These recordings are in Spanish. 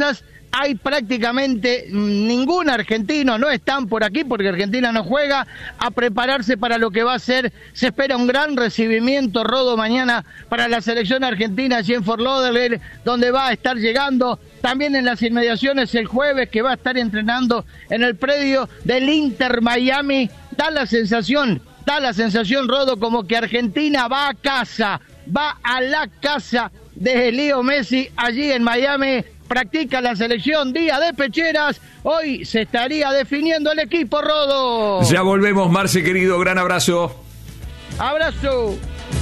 plazas hay prácticamente ningún argentino, no están por aquí porque Argentina no juega, a prepararse para lo que va a ser. Se espera un gran recibimiento, Rodo, mañana para la selección argentina allí en Fort Lauderdale, donde va a estar llegando. También en las inmediaciones el jueves, que va a estar entrenando en el predio del Inter Miami. Da la sensación, Rodo, como que Argentina va a casa, va a la casa de Leo Messi allí en Miami. Practica la selección, día de pecheras. Hoy se estaría definiendo el equipo, Rodo. Ya volvemos, Marce, querido. Gran abrazo. Abrazo.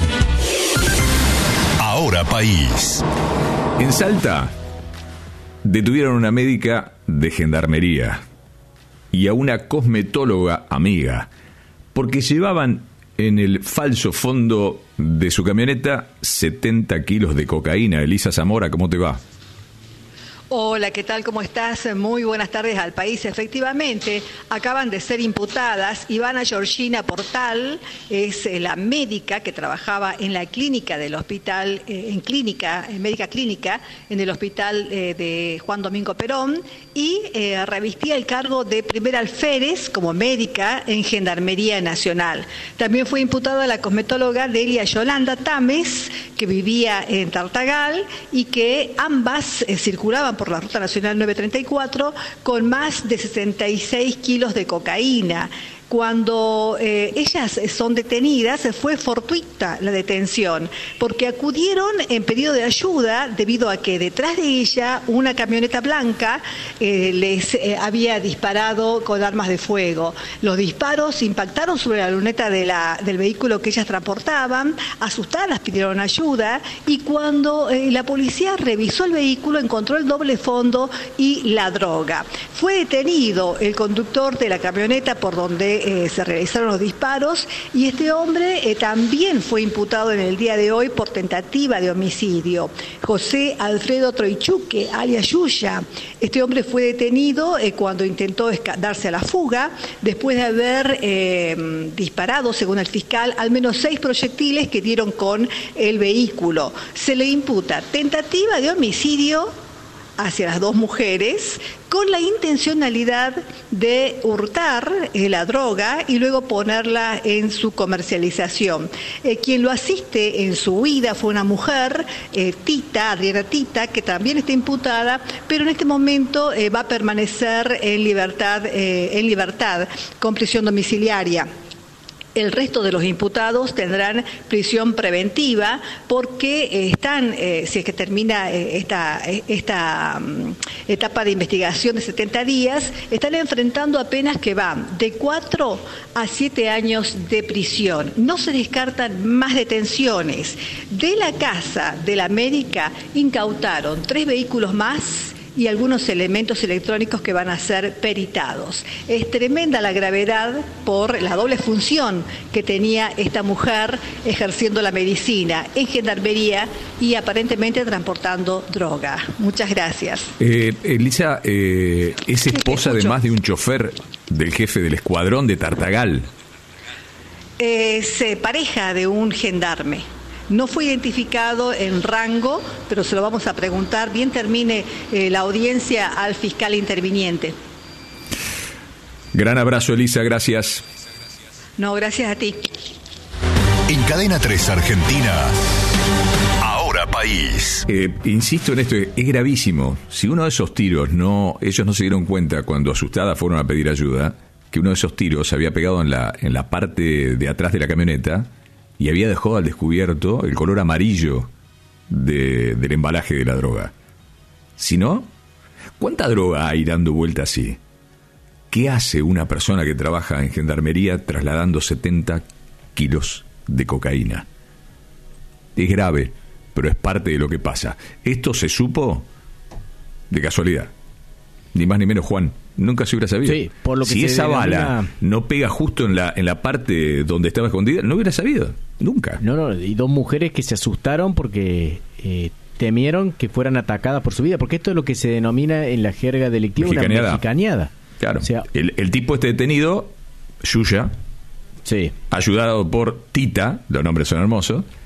Ahora País. En Salta detuvieron a una médica de gendarmería y a una cosmetóloga amiga porque llevaban en el falso fondo de su camioneta 70 kilos de cocaína. Elisa Zamora, ¿cómo te va? Hola, ¿qué tal? ¿Cómo estás? Muy buenas tardes al país. Efectivamente, acaban de ser imputadas Ivana Georgina Portal, es la médica que trabajaba en la clínica del hospital, en médica clínica, en el hospital de Juan Domingo Perón, y revestía el cargo de primer alférez como médica en Gendarmería Nacional. También fue imputada la cosmetóloga Delia Yolanda Tames, que vivía en Tartagal, y que ambas circulaban por la Ruta Nacional 934 con más de 66 kilos de cocaína. Cuando ellas son detenidas, fue fortuita la detención, porque acudieron en pedido de ayuda debido a que detrás de ella una camioneta blanca les había disparado con armas de fuego. Los disparos impactaron sobre la luneta del vehículo que ellas transportaban, asustadas pidieron ayuda, y cuando la policía revisó el vehículo encontró el doble fondo y la droga. Fue detenido el conductor de la camioneta por donde se realizaron los disparos, y este hombre también fue imputado en el día de hoy por tentativa de homicidio. José Alfredo Troichuque, alias Yuya. Este hombre fue detenido cuando intentó darse a la fuga, después de haber disparado, según el fiscal, al menos 6 proyectiles que dieron con el vehículo. Se le imputa tentativa de homicidio hacia las 2 mujeres, con la intencionalidad de hurtar la droga y luego ponerla en su comercialización. Quien lo asiste en su huida fue una mujer, Adriana Tita, que también está imputada, pero en este momento va a permanecer en libertad con prisión domiciliaria. El resto de los imputados tendrán prisión preventiva porque están, si es que termina esta etapa de investigación de 70 días, están enfrentando apenas que van de 4 a 7 años de prisión. No se descartan más detenciones. De la casa de la médica incautaron 3 vehículos más y algunos elementos electrónicos que van a ser peritados. Es tremenda la gravedad por la doble función que tenía esta mujer ejerciendo la medicina en gendarmería y aparentemente transportando droga. Muchas gracias. Elisa, es esposa además de un chofer del jefe del escuadrón de Tartagal. Es pareja de un gendarme. No fue identificado en rango, pero se lo vamos a preguntar bien termine la audiencia al fiscal interviniente. Gran abrazo, Elisa, gracias. No, gracias a ti. En Cadena 3 Argentina, Ahora País. Insisto en esto, es gravísimo. Si uno de esos tiros, ellos no se dieron cuenta cuando asustadas fueron a pedir ayuda, que uno de esos tiros se había pegado en la parte de atrás de la camioneta, y había dejado al descubierto el color amarillo del embalaje de la droga. Si no, ¿cuánta droga hay dando vuelta así? ¿Qué hace una persona que trabaja en gendarmería trasladando 70 kilos de cocaína? Es grave, pero es parte de lo que pasa. Esto se supo de casualidad. Ni más ni menos, Juan. Nunca se hubiera sabido. Sí, por lo que si esa bala no pega justo en la parte donde estaba escondida, no hubiera sabido. Nunca. No, y 2 mujeres que se asustaron porque temieron que fueran atacadas por su vida, porque esto es lo que se denomina en la jerga delictiva una mexicaneada. Claro. O sea, el tipo detenido, Yuya, sí, ayudado por Tita, los nombres son hermosos,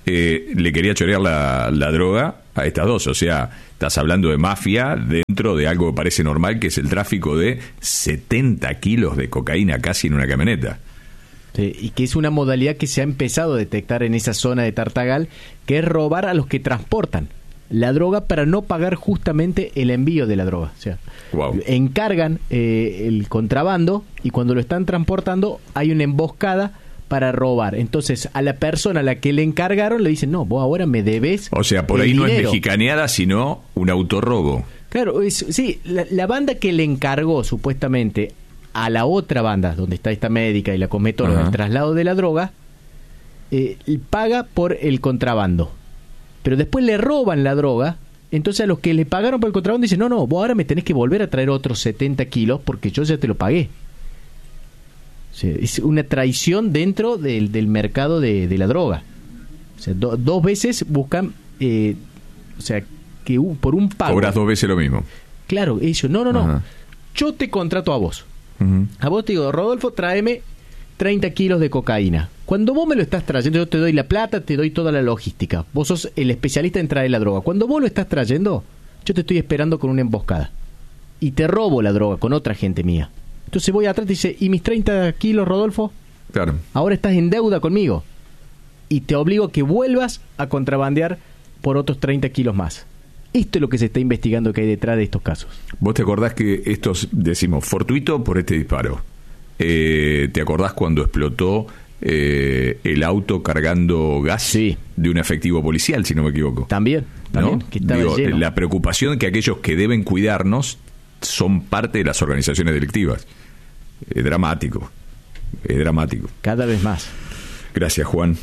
le quería chorear la droga a estas dos. O sea, estás hablando de mafia dentro de algo que parece normal, que es el tráfico de 70 kilos de cocaína casi en una camioneta. Sí, y que es una modalidad que se ha empezado a detectar en esa zona de Tartagal, que es robar a los que transportan la droga para no pagar justamente el envío de la droga. O sea, encargan el contrabando y cuando lo están transportando hay una emboscada para robar. Entonces a la persona a la que le encargaron le dicen, no, vos ahora me debes. O sea, por ahí no es mexicaneada, sino un autorrobo. Claro, sí, la banda que le encargó supuestamente a la otra banda, donde está esta médica y la cometóloga, el traslado de la droga, paga por el contrabando. Pero después le roban la droga, entonces a los que le pagaron por el contrabando dicen, no, vos ahora me tenés que volver a traer otros 70 kilos porque yo ya te lo pagué. O sea, es una traición dentro del mercado de la droga. O sea, dos veces buscan, o sea, que por un pago... Cobras dos veces lo mismo. Claro, ellos, no. Yo te contrato a vos. A vos te digo, Rodolfo, tráeme 30 kilos de cocaína. Cuando vos me lo estás trayendo, yo te doy la plata, te doy toda la logística. Vos sos el especialista en traer la droga. Cuando vos lo estás trayendo, yo te estoy esperando con una emboscada. Y te robo la droga con otra gente mía. Entonces voy atrás y dice, ¿y mis 30 kilos, Rodolfo? Claro. Ahora estás en deuda conmigo. Y te obligo a que vuelvas a contrabandear por otros 30 kilos más. Esto es lo que se está investigando que hay detrás de estos casos. ¿Vos te acordás que estos, decimos, fortuito por este disparo? ¿Te acordás cuando explotó el auto cargando gas de un efectivo policial, si no me equivoco? También, ¿no? Que estaba lleno. La preocupación que aquellos que deben cuidarnos son parte de las organizaciones delictivas. Es dramático. Cada vez más. Gracias, Juan.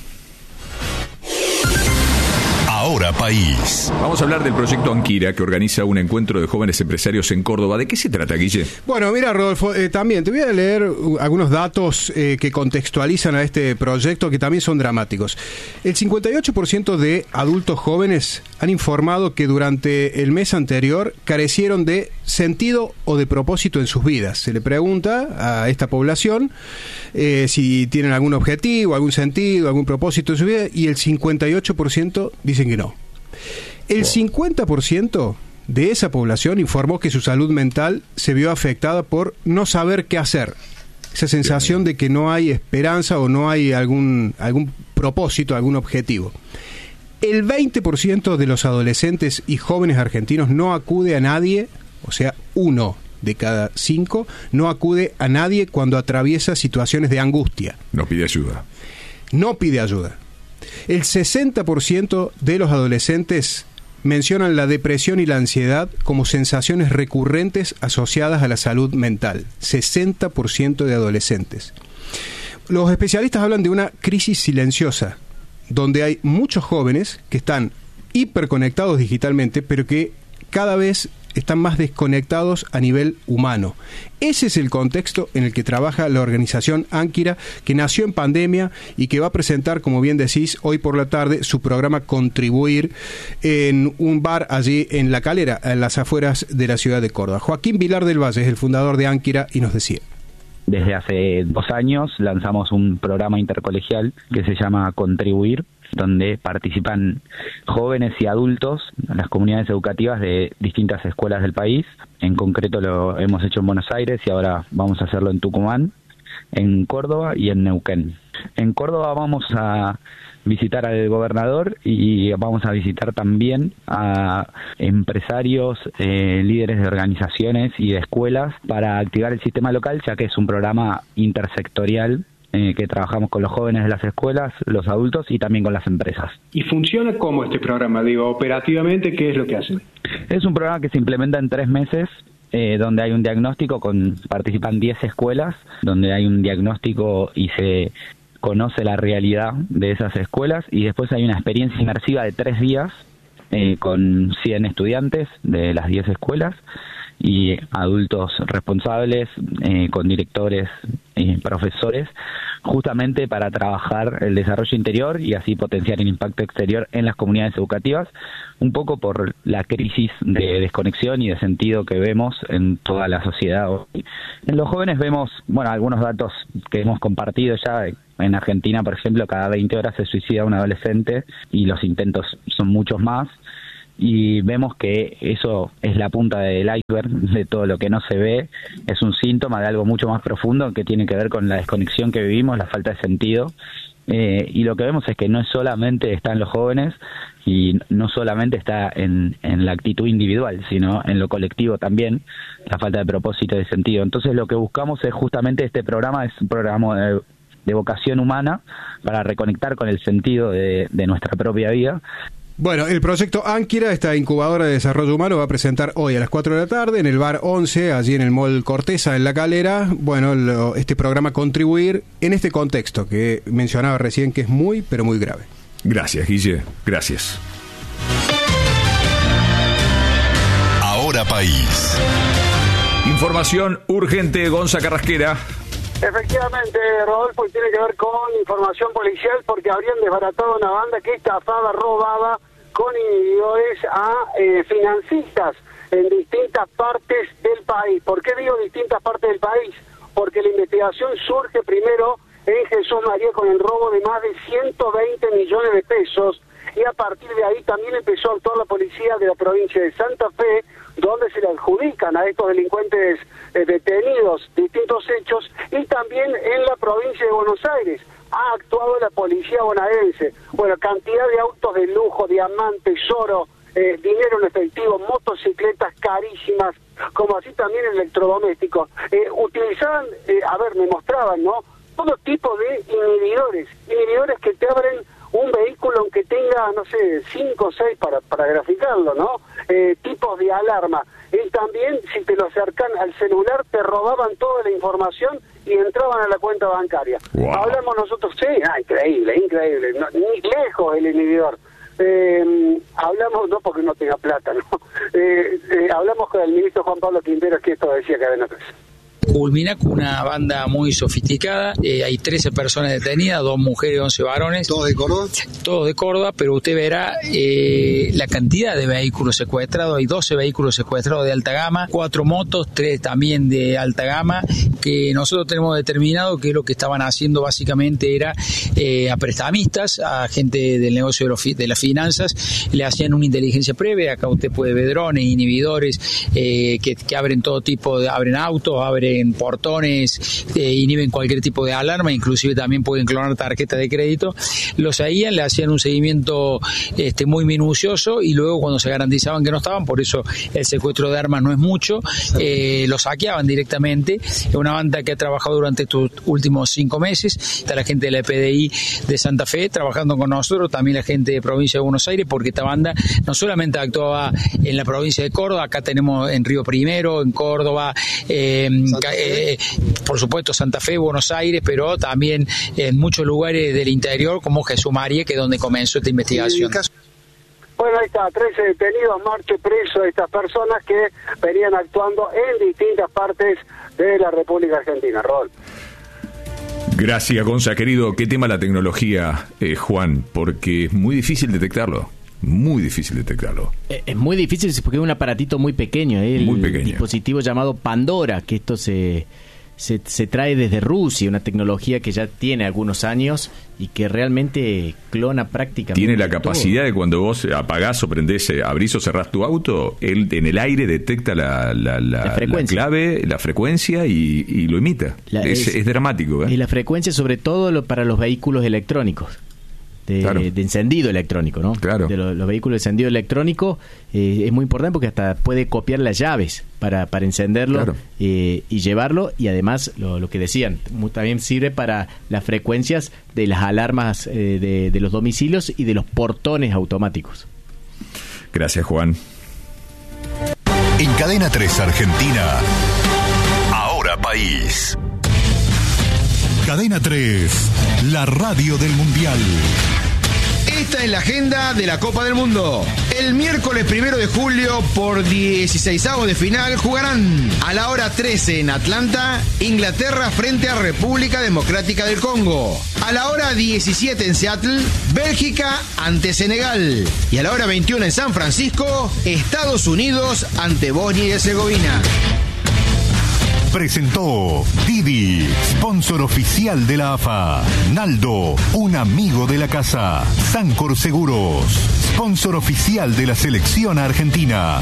Ahora País. Vamos a hablar del proyecto Anquira, que organiza un encuentro de jóvenes empresarios en Córdoba. ¿De qué se trata, Guille? Bueno, mira, Rodolfo, también te voy a leer algunos datos que contextualizan a este proyecto, que también son dramáticos. El 58% de adultos jóvenes han informado que durante el mes anterior carecieron de sentido o de propósito en sus vidas. Se le pregunta a esta población si tienen algún objetivo, algún sentido, algún propósito en su vida, y el 58% dicen que no. El 50% de esa población informó que su salud mental se vio afectada por no saber qué hacer. Esa sensación de que no hay esperanza o no hay algún propósito, algún objetivo. El 20% de los adolescentes y jóvenes argentinos no acude a nadie, o sea, 1 de cada 5 no acude a nadie cuando atraviesa situaciones de angustia. No pide ayuda. No pide ayuda. El 60% de los adolescentes mencionan la depresión y la ansiedad como sensaciones recurrentes asociadas a la salud mental. 60% de adolescentes. Los especialistas hablan de una crisis silenciosa, donde hay muchos jóvenes que están hiperconectados digitalmente, pero que cada vez están más desconectados a nivel humano. Ese es el contexto en el que trabaja la organización Anquira, que nació en pandemia y que va a presentar, como bien decís, hoy por la tarde su programa Contribuir en un bar allí en La Calera, en las afueras de la ciudad de Córdoba. Joaquín Vilar del Valle es el fundador de Anquira y nos decía: desde hace 2 años lanzamos un programa intercolegial que se llama Contribuir, donde participan jóvenes y adultos, las comunidades educativas de distintas escuelas del país. En concreto lo hemos hecho en Buenos Aires y ahora vamos a hacerlo en Tucumán, en Córdoba y en Neuquén. En Córdoba vamos a visitar al gobernador y vamos a visitar también a empresarios, líderes de organizaciones y de escuelas para activar el sistema local, ya que es un programa intersectorial que trabajamos con los jóvenes de las escuelas, los adultos y también con las empresas. ¿Y funciona cómo este programa? Digo, operativamente, ¿qué es lo que hacen? Es un programa que se implementa en 3 meses, donde hay un diagnóstico, participan 10 escuelas, donde hay un diagnóstico y se conoce la realidad de esas escuelas, y después hay una experiencia inmersiva de 3 días con 100 estudiantes de las 10 escuelas y adultos responsables, con directores y profesores, justamente para trabajar el desarrollo interior y así potenciar el impacto exterior en las comunidades educativas, un poco por la crisis de desconexión y de sentido que vemos en toda la sociedad hoy. En los jóvenes vemos, algunos datos que hemos compartido ya En Argentina, por ejemplo, cada 20 horas se suicida un adolescente y los intentos son muchos más. Y vemos que eso es la punta del iceberg de todo lo que no se ve, es un síntoma de algo mucho más profundo que tiene que ver con la desconexión que vivimos, la falta de sentido, y lo que vemos es que no solamente está en los jóvenes y no solamente está en la actitud individual, sino en lo colectivo también, la falta de propósito y de sentido. Entonces lo que buscamos es justamente este programa, es un programa de vocación humana para reconectar con el sentido de nuestra propia vida. Bueno, el proyecto Ánquira, esta incubadora de desarrollo humano, va a presentar hoy a las 4 de la tarde en el Bar 11, allí en el Mall Corteza, en La Calera, bueno, este programa Contribuir en este contexto que mencionaba recién, que es muy, pero muy grave. Gracias, Guille. Gracias. Ahora País. Información urgente, Gonza Carrasquera. Efectivamente, Rodolfo, y tiene que ver con información policial porque habrían desbaratado una banda que estafaba, robaba con inhibidores a financistas en distintas partes del país. ¿Por qué digo distintas partes del país? Porque la investigación surge primero en Jesús María con el robo de más de 120 millones de pesos y a partir de ahí también empezó a actuar la policía de la provincia de Santa Fe, donde se le adjudican a estos delincuentes detenidos distintos hechos, y también en la provincia de Buenos Aires ha actuado la policía bonaerense. Bueno, cantidad de autos de lujo, diamantes, oro, dinero en efectivo, motocicletas carísimas, como así también electrodomésticos. Utilizaban, me mostraban, ¿no?, todo tipo de inhibidores que te abren un vehículo aunque tenga, no sé, 5 o 6 para graficarlo, ¿no? Tipos de alarma. Y también, si te lo acercan al celular, te robaban toda la información y entraban a la cuenta bancaria. Wow. Hablamos nosotros, sí, increíble, no, ni lejos el inhibidor. Hablamos, no porque no tenga plata, ¿no? Hablamos con el ministro Juan Pablo Quinteros, que esto decía Cadena 3. Culmina con una banda muy sofisticada, hay 13 personas detenidas, 2 mujeres y 11 varones. ¿Todos de Córdoba? Todos de Córdoba, pero usted verá la cantidad de vehículos secuestrados. Hay 12 vehículos secuestrados de alta gama, 4 motos, 3 también de alta gama, que nosotros tenemos determinado que lo que estaban haciendo básicamente era a prestamistas, a gente del negocio de las finanzas, le hacían una inteligencia previa. Acá usted puede ver drones, inhibidores, que abren todo tipo abren autos, abren portones, inhiben cualquier tipo de alarma, inclusive también pueden clonar tarjetas de crédito. Los seguían, le hacían un seguimiento muy minucioso y luego cuando se garantizaban que no estaban, por eso el secuestro de armas no es mucho, los saqueaban directamente. Es una banda que ha trabajado durante estos últimos 5 meses, está la gente de la PDI de Santa Fe trabajando con nosotros, también la gente de provincia de Buenos Aires, porque esta banda no solamente actuaba en la provincia de Córdoba, acá tenemos en Río Primero, en Córdoba, por supuesto Santa Fe, Buenos Aires, pero también en muchos lugares del interior como Jesús María, que es donde comenzó esta investigación. Bueno, ahí está, 13 detenidos, marche preso de estas personas que venían actuando en distintas partes de la República Argentina. Rol. Gracias, Gonza, querido. ¿Qué tema la tecnología, Juan? Porque es muy difícil detectarlo. Muy difícil detectarlo. Es muy difícil porque es un aparatito muy pequeño, muy pequeño. Dispositivo llamado Pandora, que esto se trae desde Rusia, una tecnología que ya tiene algunos años y que realmente clona prácticamente. Tiene la capacidad de cuando vos apagás o prendés, abrís o cerrás tu auto, él en el aire detecta la clave, la frecuencia y lo imita. Es dramático. Y la frecuencia sobre todo para los vehículos electrónicos. De encendido electrónico, ¿no? Claro. De los vehículos de encendido electrónico es muy importante porque hasta puede copiar las llaves para encenderlo, claro. Y llevarlo, y además lo que decían, también sirve para las frecuencias de las alarmas de los domicilios y de los portones automáticos. Gracias, Juan. En Cadena 3 Argentina, Ahora País. Cadena 3, la radio del Mundial. Esta es la agenda de la Copa del Mundo. El miércoles 1 de julio, por 16avos de final, jugarán a la hora 13 en Atlanta, Inglaterra frente a República Democrática del Congo. A la hora 17 en Seattle, Bélgica ante Senegal. Y a la hora 21 en San Francisco, Estados Unidos ante Bosnia y Herzegovina. presentó Didi, sponsor oficial de la AFA. Naldo, un amigo de la casa. Sancor Seguros, sponsor oficial de la selección argentina.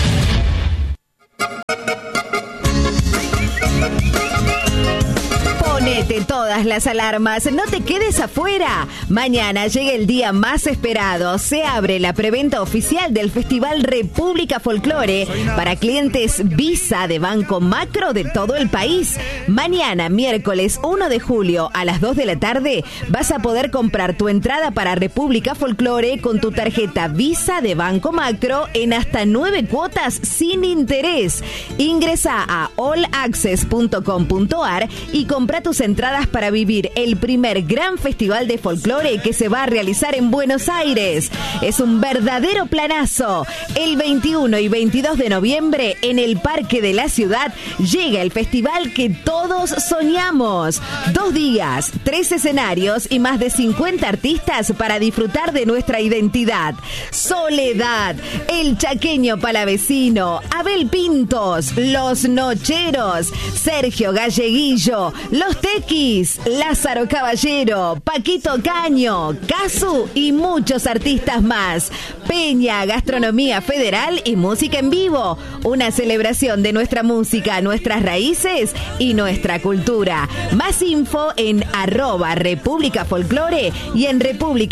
Ponete todas las alarmas, no te quedes afuera. Mañana llega el día más esperado. Se abre la preventa oficial del Festival República Folklore para clientes Visa de Banco Macro de todo el país. Mañana, miércoles 1 de julio a las 2 de la tarde, vas a poder comprar tu entrada para República Folklore con tu tarjeta Visa de Banco Macro en hasta 9 cuotas sin interés. Ingresa a allaccess.com.ar y compra tus entradas para vivir el primer gran festival de folclore que se va a realizar en Buenos Aires. Es un verdadero planazo. El 21 y 22 de noviembre en el Parque de la Ciudad llega el festival que todos soñamos. 2 días, 3 escenarios y más de 50 artistas para disfrutar de nuestra identidad. Soledad, El Chaqueño Palavecino, Abel Pintos, Los Nocheros, Sergio Galleguillo, Los Tequis, Lázaro Caballero, Paquito Caño, Casu y muchos artistas más. Peña, gastronomía federal y música en vivo. Una celebración de nuestra música, nuestras raíces y nuestra cultura. Más info en @República Folklore y en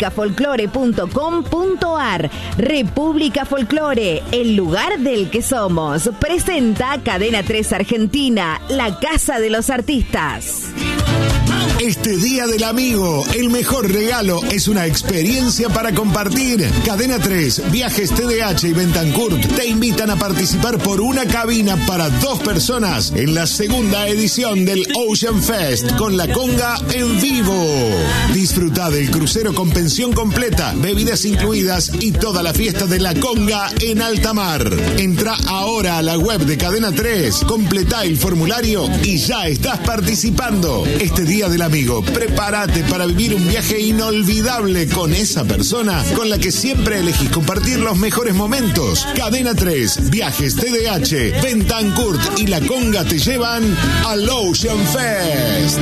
republicafolklore.com.ar. República Folklore, el lugar del que somos. Presenta Cadena 3 Argentina, la casa de los artistas. Este Día del Amigo, el mejor regalo es una experiencia para compartir. Cadena 3, Viajes TDH y Bentancurt te invitan a participar por una cabina para 2 personas en la segunda edición del Ocean Fest con la conga en vivo. Disfruta del crucero con pensión completa, bebidas incluidas y toda la fiesta de la conga en alta mar. Entra ahora a la web de Cadena 3, completá el formulario y ya estás participando. Este Día del Amigo, prepárate para vivir un viaje inolvidable con esa persona con la que siempre elegís compartir los mejores momentos. Cadena 3, Viajes TDH, Bentancurt y La Conga te llevan al Ocean Fest.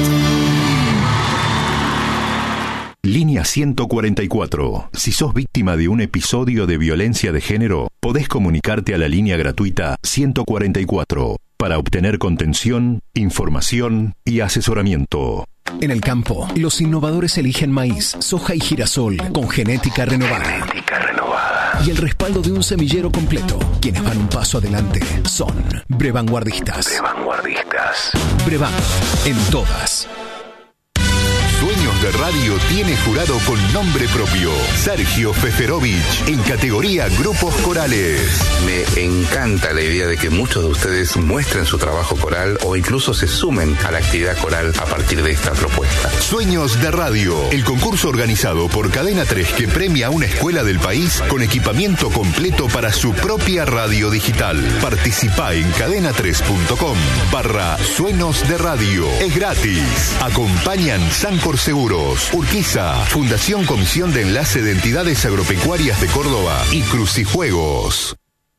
Línea 144. Si sos víctima de un episodio de violencia de género, podés comunicarte a la línea gratuita 144 para obtener contención, información y asesoramiento. En el campo, los innovadores eligen maíz, soja y girasol con genética renovada. Y el respaldo de un semillero completo. Quienes van un paso adelante son Brevanguardistas. Brevan, en todas. Sueños de Radio tiene jurado con nombre propio. Sergio Feferovich, en categoría Grupos Corales. Me encanta la idea de que muchos de ustedes muestren su trabajo coral o incluso se sumen a la actividad coral a partir de esta propuesta. Sueños de Radio, el concurso organizado por Cadena 3 que premia a una escuela del país con equipamiento completo para su propia radio digital. Participá en cadena3.com/Sueños de Radio. Es gratis. Acompañan Sancor Seguros, Urquiza, Fundación Comisión de Enlace de Entidades Agropecuarias de Córdoba y Crucijuegos.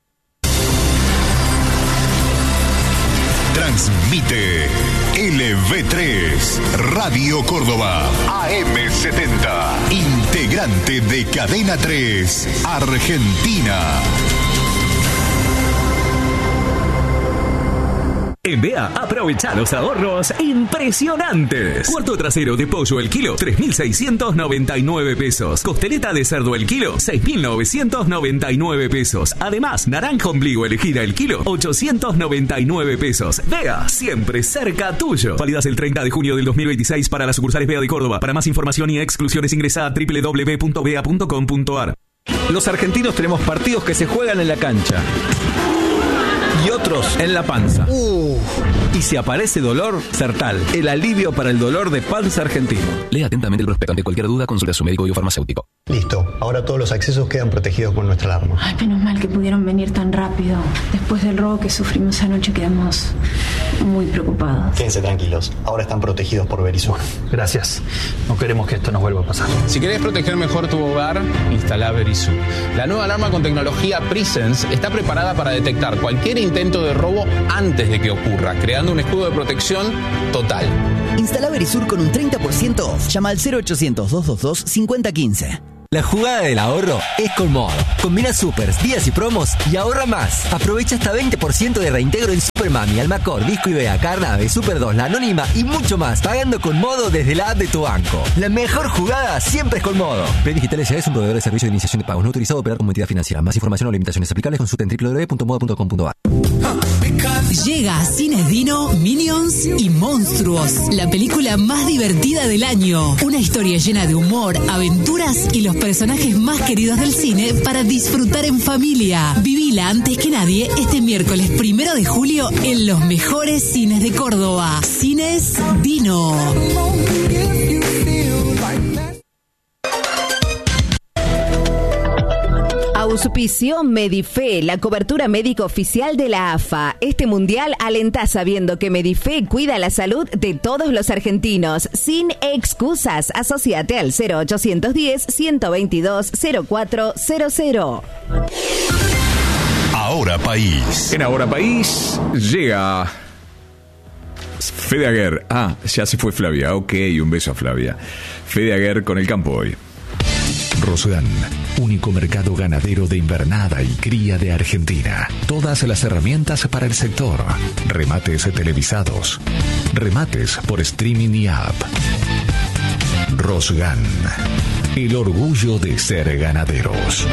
Transmite LV3, Radio Córdoba, AM70, integrante de Cadena 3, Argentina. En BEA, aprovecha los ahorros impresionantes. Cuarto trasero de pollo el kilo, 3.699 pesos. Costeleta de cerdo el kilo, 6.999 pesos. Además, naranja ombligo elegida el kilo, 899 pesos. BEA, siempre cerca tuyo. Válidas el 30 de junio del 2026 para las sucursales BEA de Córdoba. Para más información y exclusiones ingresa a www.bea.com.ar. Los argentinos tenemos partidos que se juegan en la cancha y otros en la panza. Y si aparece dolor, Sertal, el alivio para el dolor de panza argentino. Lea atentamente el prospecto. Ante cualquier duda, consulte a su médico o farmacéutico. Listo, ahora todos los accesos quedan protegidos con nuestra alarma. Ay, menos mal que pudieron venir tan rápido. Después del robo que sufrimos anoche quedamos muy preocupados. Quédense tranquilos, ahora están protegidos por Verisur. Gracias. No queremos que esto nos vuelva a pasar. Si querés proteger mejor tu hogar, instala Verisur. La nueva alarma con tecnología Presence está preparada para detectar cualquier intento de robo antes de que ocurra, creando un escudo de protección total. Instala Verisur con un 30% off. Llama al 0800-222-5015. La jugada del ahorro es con Modo. Combina supers, días y promos y ahorra más. Aprovecha hasta 20% de reintegro en Supermami, Almacor, Disco Ibea, Carnave, Super 2, La Anónima y mucho más, pagando con Modo desde la app de tu banco. La mejor jugada siempre es con Modo. Play Digital S.A. es un proveedor de servicio de iniciación de pagos no autorizado a operar como entidad financiera. Más información o limitaciones aplicables consulta en www.modo.com.ar. Llega a Cines Dino, Minions y Monstruos, la película más divertida del año. Una historia llena de humor, aventuras y los personajes más queridos del cine para disfrutar en familia. Vivila antes que nadie este miércoles 1 de julio en los mejores cines de Córdoba. Cines Dino. Auspicio Medife, la cobertura médica oficial de la AFA. Este mundial alentá sabiendo que Medife cuida la salud de todos los argentinos. Sin excusas, asociate al 0810-122-0400. Ahora País. En Ahora País llega Fede Aguer. Ya se fue Flavia. Ok, un beso a Flavia. Fede Aguer con el campo hoy. Rosgan, único mercado ganadero de invernada y cría de Argentina. Todas las herramientas para el sector. Remates televisados. Remates por streaming y app. Rosgan, el orgullo de ser ganaderos.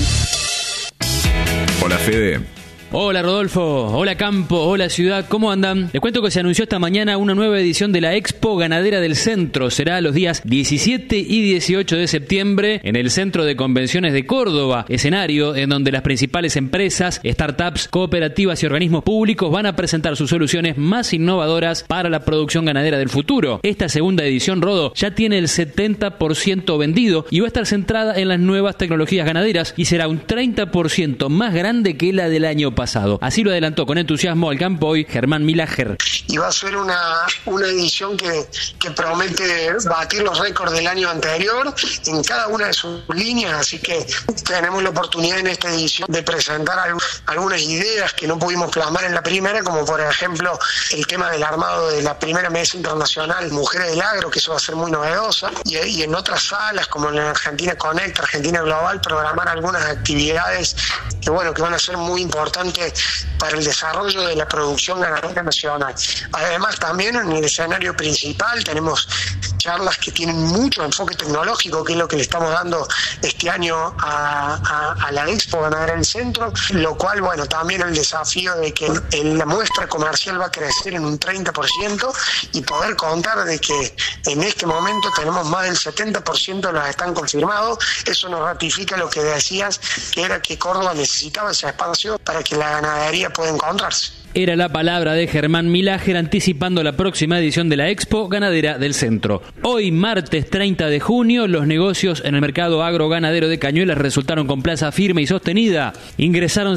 Hola, Fede. Hola Rodolfo, hola Campo, hola Ciudad, ¿cómo andan? Les cuento que se anunció esta mañana una nueva edición de la Expo Ganadera del Centro. Será los días 17 y 18 de septiembre en el Centro de Convenciones de Córdoba, escenario en donde las principales empresas, startups, cooperativas y organismos públicos van a presentar sus soluciones más innovadoras para la producción ganadera del futuro. Esta segunda edición, Rodo, ya tiene el 70% vendido y va a estar centrada en las nuevas tecnologías ganaderas y será un 30% más grande que la del año pasado. Así lo adelantó con entusiasmo al campo hoy Germán Milager. Y va a ser una edición que promete batir los récords del año anterior en cada una de sus líneas, así que tenemos la oportunidad en esta edición de presentar algunas ideas que no pudimos plasmar en la primera, como por ejemplo el tema del armado de la primera mesa internacional Mujeres del Agro, que eso va a ser muy novedosa, y en otras salas como en la Argentina Connect, Argentina Global, programar algunas actividades que van a ser muy importantes para el desarrollo de la producción ganadera nacional. Además, también en el escenario principal tenemos charlas que tienen mucho enfoque tecnológico, que es lo que le estamos dando este año a la Expo Ganadera del Centro, lo cual, también el desafío de que la muestra comercial va a crecer en un 30% y poder contar de que en este momento tenemos más del 70% de los están confirmados. Eso nos ratifica lo que decías, que era que Córdoba necesitaba ese espacio para que la ganadería pueda encontrarse. Era la palabra de Germán Milager anticipando la próxima edición de la Expo Ganadera del Centro. Hoy, martes 30 de junio, los negocios en el mercado agroganadero de Cañuelas resultaron con plaza firme y sostenida. Ingresaron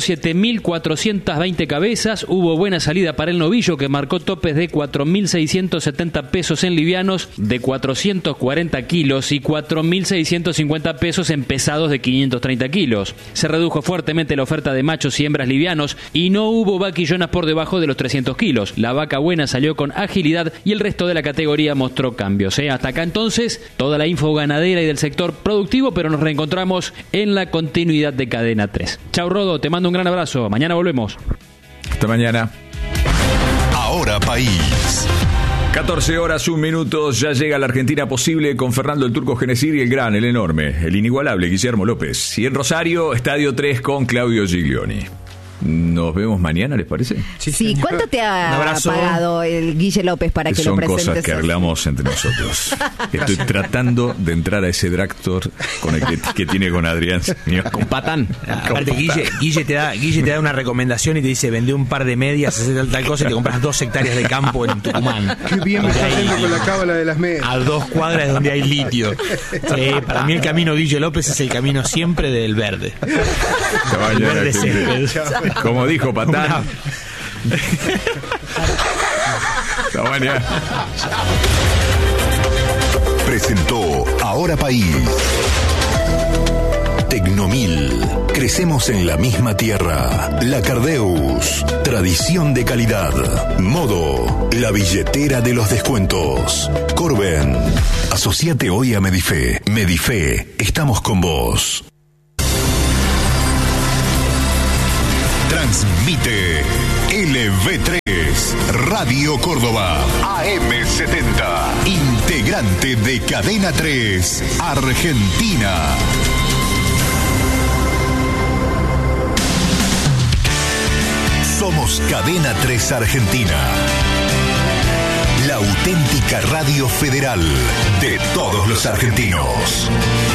7.420 cabezas, hubo buena salida para el novillo que marcó topes de 4.670 pesos en livianos de 440 kilos y 4.650 pesos en pesados de 530 kilos. Se redujo fuertemente la oferta de machos y hembras livianos y no hubo vaquillonas por debajo de los 300 kilos. La vaca buena salió con agilidad y el resto de la categoría mostró cambios. Hasta acá entonces toda la info ganadera y del sector productivo, pero nos reencontramos en la continuidad de Cadena 3. Chau Rodo, te mando un gran abrazo. Mañana volvemos. Hasta mañana. Ahora País. 14 horas, 1 minuto, ya llega la Argentina posible con Fernando el Turco Genesir y el gran, el enorme, el inigualable Guillermo López. Y en Rosario, Estadio 3 con Claudio Giglioni. Nos vemos mañana, ¿les parece? Sí. ¿Cuánto te ha pagado el Guille López para que lo presentes? Son cosas que arreglamos entre nosotros. Estoy tratando de entrar a ese Dractor con el que tiene con Adrián. Con Patán. Aparte, Guille te da una recomendación y te dice: vende un par de medias, hacer tal cosa y te compras 2 hectáreas de campo en Tucumán. Qué bien me está haciendo con la cábala de las medias. A 2 cuadras de donde hay litio. Para mí el camino Guille López es el camino siempre del verde. El verde césped. Como dijo Patán. Hasta mañana. Presentó Ahora País. Tecnomil. Crecemos en la misma tierra. La Cardeus. Tradición de calidad. Modo. La billetera de los descuentos. Corben. Asociate hoy a Medife. Medife. Estamos con vos. Transmite LV3 Radio Córdoba AM70. Integrante de Cadena 3 Argentina. Somos Cadena 3 Argentina. La auténtica radio federal de todos los argentinos.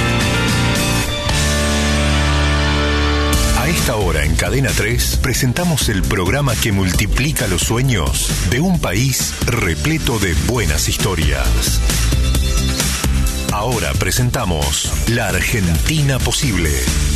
A esta hora en Cadena 3 presentamos el programa que multiplica los sueños de un país repleto de buenas historias. Ahora presentamos La Argentina Posible.